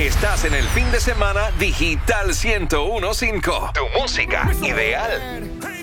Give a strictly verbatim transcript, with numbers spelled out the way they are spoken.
Estás en el fin de semana Digital ciento uno punto cinco. Tu música ideal.